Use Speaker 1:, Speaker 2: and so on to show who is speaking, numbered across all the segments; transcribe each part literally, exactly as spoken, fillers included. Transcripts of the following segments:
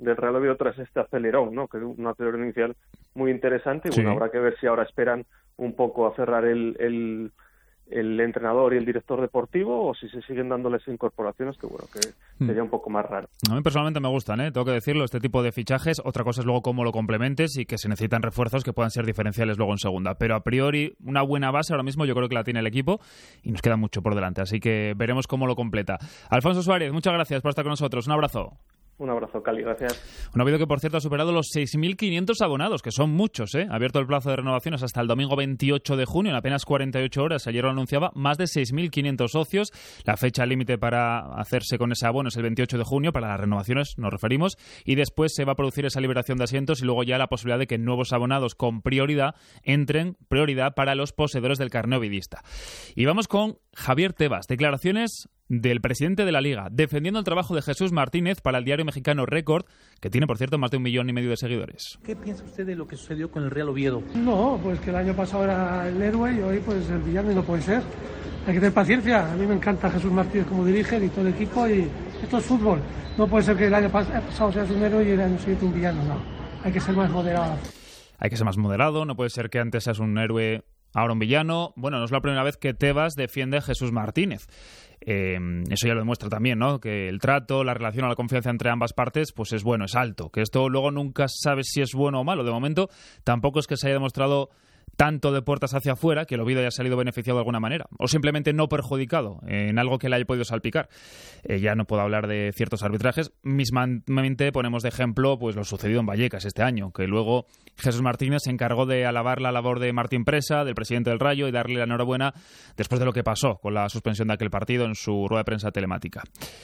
Speaker 1: del Real Oviedo tras este acelerón, ¿no? Que es un acelerón inicial muy interesante y bueno, sí. Habrá que ver si ahora esperan un poco a cerrar el, el, el entrenador y el director deportivo o si se siguen dándoles incorporaciones, que bueno, que sería un poco más raro.
Speaker 2: A mí personalmente me gustan, ¿eh? Tengo que decirlo, este tipo de fichajes. Otra cosa es luego cómo lo complementes y que se necesitan refuerzos que puedan ser diferenciales luego en segunda. Pero a priori, una buena base ahora mismo yo creo que la tiene el equipo y nos queda mucho por delante, así que veremos cómo lo completa. Alfonso Suárez, muchas gracias por estar con nosotros. Un abrazo.
Speaker 1: Un abrazo, Cali, gracias.
Speaker 2: Un Oviedo que, por cierto, ha superado los seis mil quinientos abonados, que son muchos, ¿eh? Ha abierto el plazo de renovaciones hasta el domingo veintiocho de junio, en apenas cuarenta y ocho horas. Ayer lo anunciaba, más de seis mil quinientos socios. La fecha límite para hacerse con ese abono es el veintiocho de junio, para las renovaciones nos referimos, y después se va a producir esa liberación de asientos y luego ya la posibilidad de que nuevos abonados con prioridad entren, prioridad para los poseedores del carné ovidista. Y vamos con Javier Tebas, declaraciones del presidente de la Liga, defendiendo el trabajo de Jesús Martínez para el diario mexicano Record, que tiene, por cierto, más de un millón y medio de seguidores.
Speaker 3: ¿Qué piensa usted de lo que sucedió con el Real Oviedo?
Speaker 4: No, pues que el año pasado era el héroe y hoy pues el villano y no puede ser. Hay que tener paciencia. A mí me encanta Jesús Martínez como dirige y todo el equipo y esto es fútbol. No puede ser que el año pasado seas un héroe y el año siguiente un villano, no. Hay que ser más moderado.
Speaker 2: Hay que ser más moderado, no puede ser que antes seas un héroe, ahora un villano. Bueno, no es la primera vez que Tebas defiende a Jesús Martínez. Eh, eso ya lo demuestra también, ¿no? Que el trato, la relación o la confianza entre ambas partes pues es bueno, es alto. Que esto luego nunca sabes si es bueno o malo. De momento tampoco es que se haya demostrado tanto de puertas hacia afuera que el Oviedo haya salido beneficiado de alguna manera o simplemente no perjudicado en algo que le haya podido salpicar. Eh, ya no puedo hablar de ciertos arbitrajes. Mismamente ponemos de ejemplo pues lo sucedido en Vallecas este año, que luego Jesús Martínez se encargó de alabar la labor de Martín Presa, del presidente del Rayo, y darle la enhorabuena después de lo que pasó con la suspensión de aquel partido en su rueda de prensa telemática.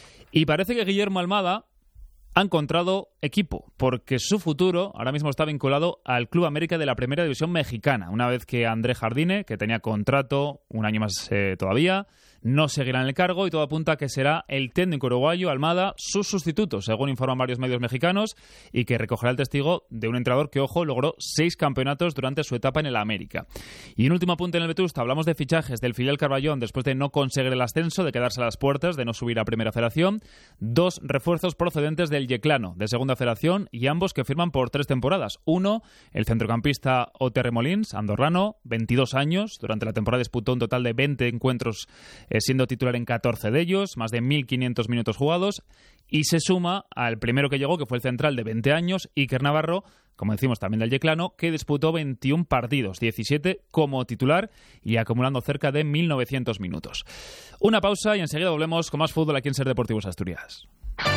Speaker 2: Y parece que Guillermo Almada ha encontrado equipo, porque su futuro ahora mismo está vinculado al Club América de la Primera División Mexicana, una vez que André Jardine, que tenía contrato un año más eh, todavía, no seguirá en el cargo y todo apunta a que será el técnico uruguayo Almada su sustituto, según informan varios medios mexicanos, y que recogerá el testigo de un entrenador que, ojo, logró seis campeonatos durante su etapa en el América. Y un último apunte en el Vetusta, hablamos de fichajes del filial Carballón después de no conseguir el ascenso, de quedarse a las puertas, de no subir a Primera Federación. Dos refuerzos procedentes del Yeclano, de Segunda Federación, y ambos que firman por tres temporadas. Uno, el centrocampista Oter Molins, andorrano, veintidós años. Durante la temporada disputó un total de veinte encuentros, eh, siendo titular en catorce de ellos, más de mil quinientos minutos jugados. Y se suma al primero que llegó, que fue el central de veinte años, Iker Navarro, como decimos también del Yeclano, que disputó veintiún partidos, diecisiete como titular y acumulando cerca de mil novecientos minutos. Una pausa y enseguida volvemos con más fútbol aquí en Ser Deportivos Asturias.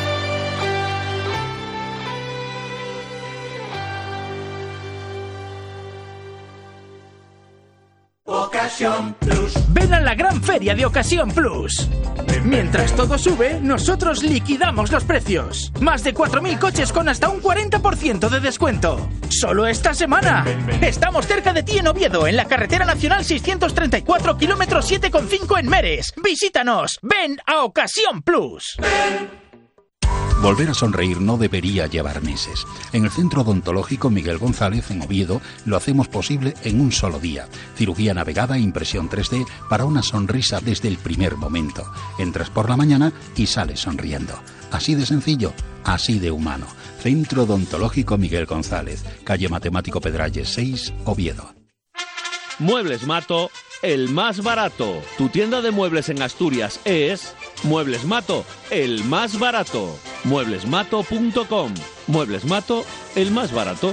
Speaker 5: Ocasión Plus. Ven a la gran feria de Ocasión Plus. Mientras todo sube, nosotros liquidamos los precios. Más de cuatro mil coches con hasta un cuarenta por ciento de descuento. Solo esta semana. Ven, ven, ven. Estamos cerca de ti en Oviedo, en la carretera nacional seiscientos treinta y cuatro, kilómetro siete coma cinco en Meres. Visítanos. Ven a Ocasión Plus. Ven.
Speaker 6: Volver a sonreír no debería llevar meses. En el Centro Odontológico Miguel González, en Oviedo, lo hacemos posible en un solo día. Cirugía navegada e impresión tres D para una sonrisa desde el primer momento. Entras por la mañana y sales sonriendo. Así de sencillo, así de humano. Centro Odontológico Miguel González, calle Matemático Pedralles seis, Oviedo.
Speaker 7: Muebles Mato, el más barato. Tu tienda de muebles en Asturias es Muebles Mato, el más barato. muebles mato punto com. Muebles Mato, el más barato.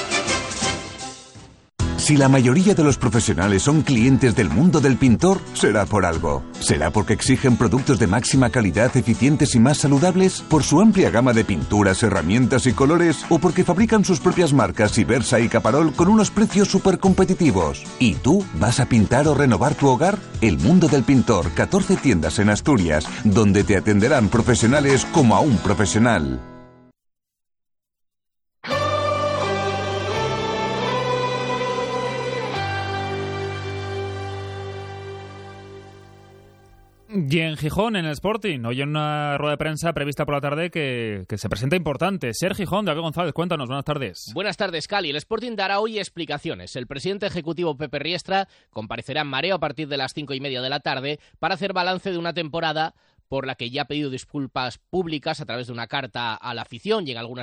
Speaker 8: Si la mayoría de los profesionales son clientes del mundo del pintor, será por algo. ¿Será porque exigen productos de máxima calidad, eficientes y más saludables? ¿Por su amplia gama de pinturas, herramientas y colores? ¿O porque fabrican sus propias marcas Ibersa y Caparol con unos precios súper competitivos? ¿Y tú vas a pintar o renovar tu hogar? El mundo del pintor, catorce tiendas en Asturias, donde te atenderán profesionales como a un profesional.
Speaker 2: Y en Gijón, en el Sporting, hoy en una rueda de prensa prevista por la tarde que, que se presenta importante. Ser Gijón, David González, cuéntanos, buenas tardes.
Speaker 9: Buenas tardes, Cali. El Sporting dará hoy explicaciones. El presidente ejecutivo Pepe Riestra comparecerá en Mareo a partir de las cinco y media de la tarde para hacer balance de una temporada por la que ya ha pedido disculpas públicas a través de una carta a la afición y en algunas